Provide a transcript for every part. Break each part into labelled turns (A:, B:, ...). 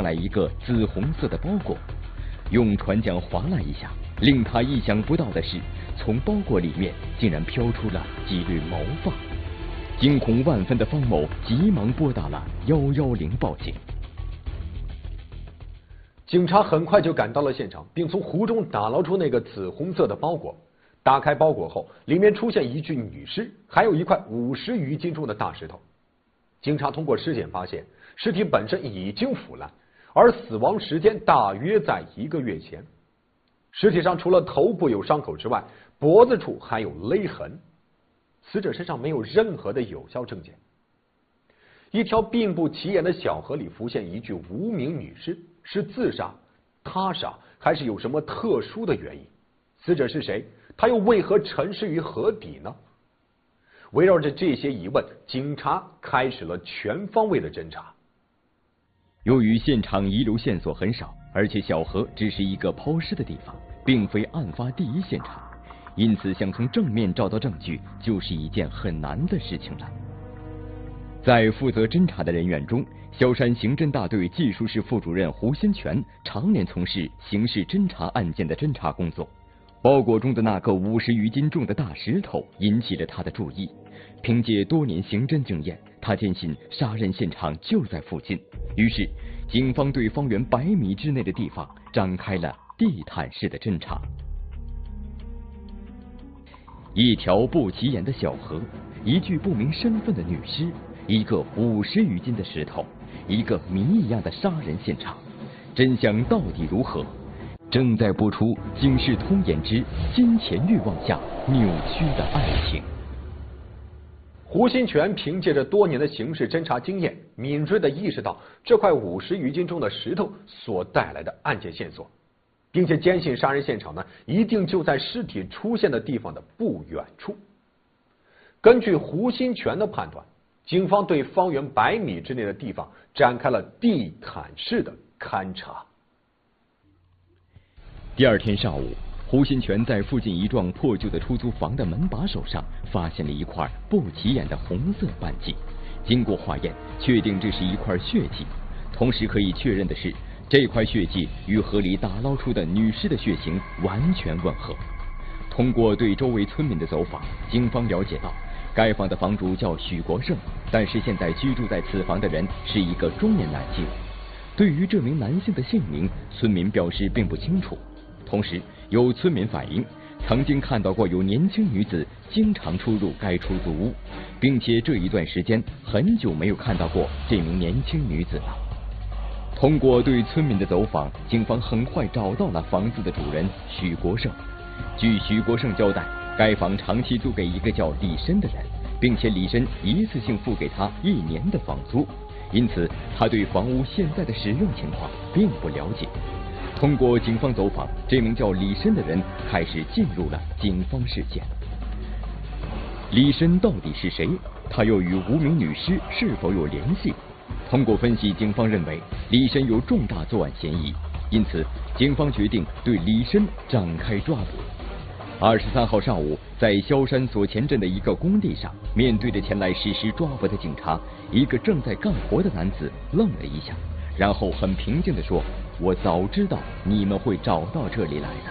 A: 来一个紫红色的包裹，用船桨划拉一下，令他意想不到的是，从包裹里面竟然飘出了几缕毛发。惊恐万分的方某急忙拨打了110报警。
B: 警察很快就赶到了现场，并从湖中打捞出那个紫红色的包裹。打开包裹后，里面出现一具女尸，还有一块50余斤重的大石头。警察通过尸检发现，尸体本身已经腐烂，而死亡时间大约在1个月前。尸体上除了头部有伤口之外，脖子处还有勒痕。死者身上没有任何的有效证件。一条并不起眼的小河里浮现一具无名女尸，是自杀、他杀还是有什么特殊的原因？死者是谁？他又为何沉尸于河底呢？围绕着这些疑问，警察开始了全方位的侦查。
A: 由于现场遗留线索很少，而且小河只是一个抛尸的地方，并非案发第一现场，因此想从正面找到证据就是一件很难的事情了。在负责侦查的人员中，萧山刑侦大队技术室副主任胡新全常年从事刑事侦查案件的侦查工作。包裹中的那个50余斤重的大石头引起了他的注意。凭借多年刑侦经验，他坚信杀人现场就在附近，于是警方对方圆100米之内的地方展开了地毯式的侦查。一条不起眼的小河，一具不明身份的女尸，一个50余斤的石头，一个谜一样的杀人现场，真相到底如何？正在播出《警世通言之金钱欲望下扭曲的爱情》。
B: 胡新全凭借着多年的刑事侦查经验，敏锐地意识到这块50余斤重的石头所带来的案件线索，并且坚信杀人现场呢一定就在尸体出现的地方的不远处。根据胡新全的判断，警方对方圆100米之内的地方展开了地毯式的勘查。
A: 第二天上午，胡新全在附近一幢破旧的出租房的门把手上发现了一块不起眼的红色斑迹。经过化验，确定这是一块血迹。同时可以确认的是，这块血迹与河里打捞出的女尸的血型完全吻合。通过对周围村民的走访，警方了解到，该房的房主叫许国胜，但是现在居住在此房的人是一个中年男性。对于这名男性的姓名，村民表示并不清楚。同时，有村民反映，曾经看到过有年轻女子经常出入该出租屋，并且这一段时间很久没有看到过这名年轻女子了。通过对村民的走访，警方很快找到了房子的主人许国胜。据许国胜交代，该房长期租给一个叫李申的人，并且李申一次性付给他1年的房租，因此他对房屋现在的使用情况并不了解。通过警方走访，这名叫李申的人开始进入了警方视线。李申到底是谁？他又与无名女尸是否有联系？通过分析，警方认为李申有重大作案嫌疑，因此警方决定对李申展开抓捕。23号上午，在萧山所前镇的一个工地上，面对着前来实施抓捕的警察，一个正在干活的男子愣了一下，然后很平静地说：“我早知道你们会找到这里来的。”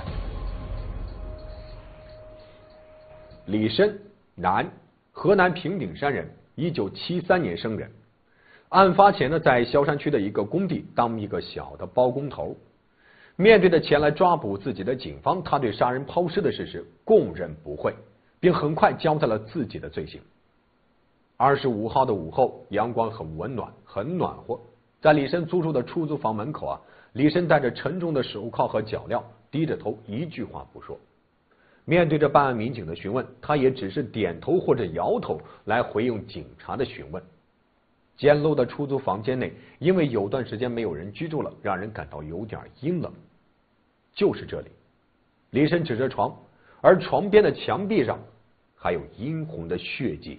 B: 李申，男，河南平顶山人，1973年生人。案发前呢，在萧山区的一个工地当一个小的包工头。面对着前来抓捕自己的警方，他对杀人抛尸的事实供认不讳，并很快交代了自己的罪行。25号的午后，阳光很温暖，很暖和。在李申租住的出租房门口李申戴着沉重的手铐和脚镣，低着头，一句话不说。面对着办案民警的询问，他也只是点头或者摇头来回应警察的询问。简陋的出租房间内，因为有段时间没有人居住了，让人感到有点阴冷。就是这里，李申指着床，而床边的墙壁上还有殷红的血迹。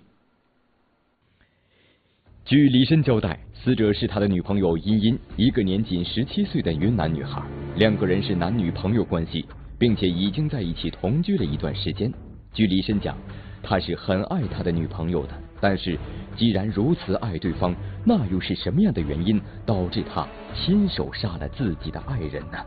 A: 据李申交代，死者是他的女朋友茵茵，一个年仅17岁的云南女孩，两个人是男女朋友关系，并且已经在一起同居了一段时间。据李申讲，他是很爱他的女朋友的， 但是既然如此爱对方，那又是什么样的原因导致他亲手杀了自己的爱人呢？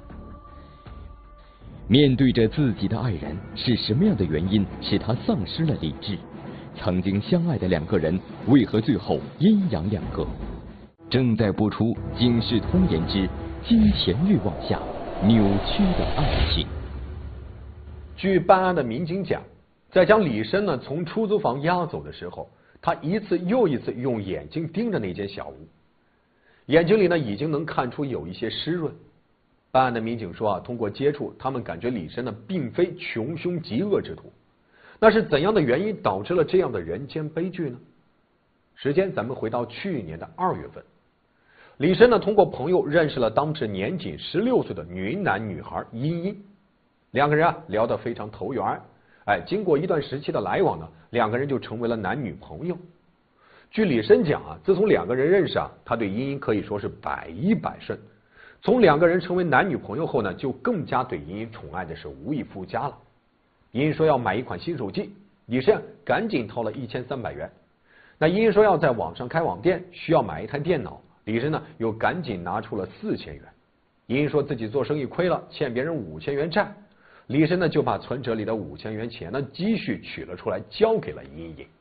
A: 面对着自己的爱人，是什么样的原因使他丧失了理智？曾经相爱的两个人，为何最后阴阳两隔？正在播出《警世通言之金钱欲望下扭曲的爱情》。
B: 据办案的民警讲，在将李生呢从出租房押走的时候，他一次又一次用眼睛盯着那间小屋，眼睛里呢已经能看出有一些湿润。办案的民警说通过接触，他们感觉李生呢并非穷凶极恶之徒。那是怎样的原因导致了这样的人间悲剧呢？时间咱们回到去年的2月份，李生呢通过朋友认识了当时年仅16岁的云南女孩茵茵，两个人聊得非常投缘。经过一段时期的来往呢，两个人就成为了男女朋友。据李生讲自从两个人认识他对茵茵可以说是百依百顺。从两个人成为男女朋友后呢，就更加对茵茵宠爱的是无以复加了。茵茵说要买一款新手机，李生赶紧掏了1300元。那茵茵说要在网上开网店，需要买一台电脑，李生呢又赶紧拿出了4000元。茵茵说自己做生意亏了，欠别人5000元债，李生呢就把存折里的5000元钱呢积蓄取了出来，交给了茵茵。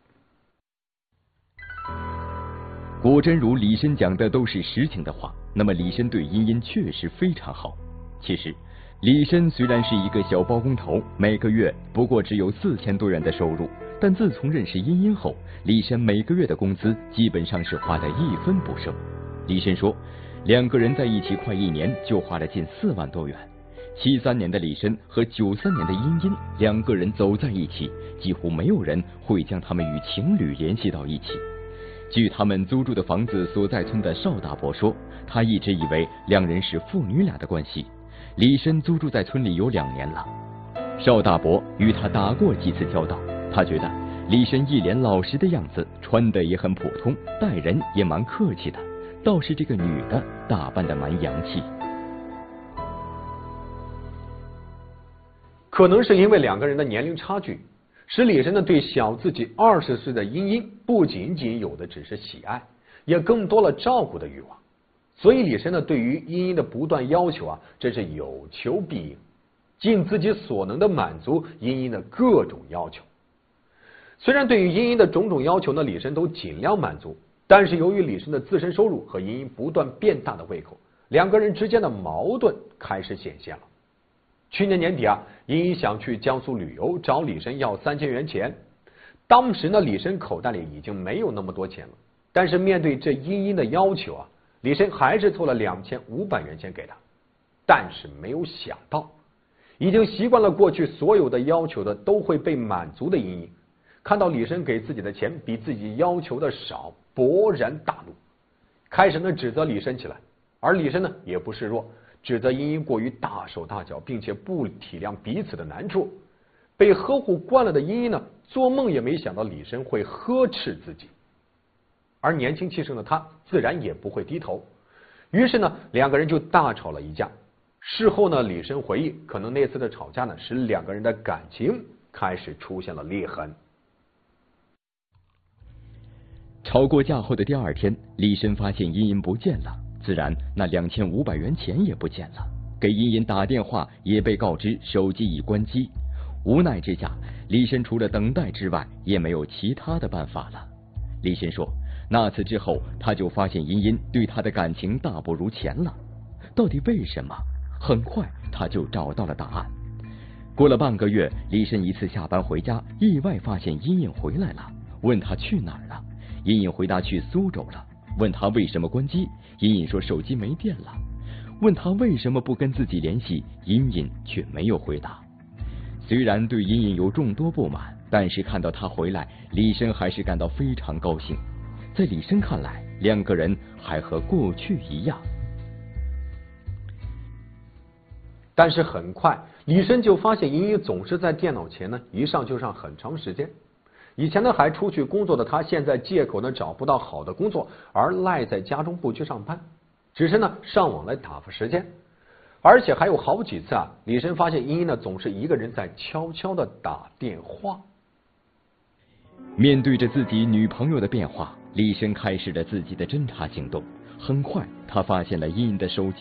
A: 果真如李生讲的都是实情的话，那么李生对茵茵确实非常好。其实李生虽然是一个小包工头，每个月不过只有4000多元的收入，但自从认识茵茵后，李生每个月的工资基本上是花得一分不剩。李生说，两个人在一起快1年就花了近4万多元。73年的李生和93年的茵茵两个人走在一起，几乎没有人会将他们与情侣联系到一起。据他们租住的房子所在村的邵大伯说，他一直以为两人是父女俩的关系。李生租住在村里有2年了，邵大伯与他打过几次交道，他觉得李生一脸老实的样子，穿得也很普通，待人也蛮客气的，倒是这个女的打扮得蛮洋气。
B: 可能是因为两个人的年龄差距，使李生呢对小自己20岁的茵茵不仅仅有的只是喜爱，也更多了照顾的欲望。所以李生呢对于茵茵的不断要求真是有求必应，尽自己所能的满足茵茵的各种要求。虽然对于茵茵的种种要求呢，李生都尽量满足，但是由于李生的自身收入和茵茵不断变大的胃口，两个人之间的矛盾开始显现了。去年年底茵茵想去江苏旅游，找李生要3000元钱。当时呢，李生口袋里已经没有那么多钱了，但是面对这茵茵的要求李生还是凑了2500元钱给他。但是没有想到，已经习惯了过去所有的要求的都会被满足的茵茵，看到李生给自己的钱比自己要求的少，勃然大怒，开始呢指责李生起来。而李生呢也不示弱，指责茵茵过于大手大脚，并且不体谅彼此的难处。被呵护惯了的茵茵呢，做梦也没想到李生会呵斥自己，而年轻气盛的他自然也不会低头。于是呢，两个人就大吵了一架。事后呢，李生回忆，可能那次的吵架呢，使两个人的感情开始出现了裂痕。
A: 吵过架后的第2天，李生发现茵茵不见了，自然那2500元钱也不见了。给茵茵打电话也被告知手机已关机。无奈之下，李生除了等待之外也没有其他的办法了。李生说，那次之后他就发现茵茵对他的感情大不如前了。到底为什么？很快他就找到了答案。过了半个月，李生一次下班回家，意外发现茵茵回来了，问他去哪儿了。茵茵回答去苏州了。问他为什么关机，茵茵说手机没电了。问他为什么不跟自己联系，茵茵却没有回答。虽然对茵茵有众多不满，但是看到她回来，李生还是感到非常高兴。在李生看来，两个人还和过去一样。
B: 但是很快，李生就发现茵茵总是在电脑前呢一上就上很长时间。以前呢还出去工作的他，现在借口呢找不到好的工作，而赖在家中不去上班，只是呢上网来打发时间。而且还有好几次李生发现茵茵呢总是一个人在悄悄的打电话。
A: 面对着自己女朋友的变化，李申开始了自己的侦查行动。很快，他发现了殷的手机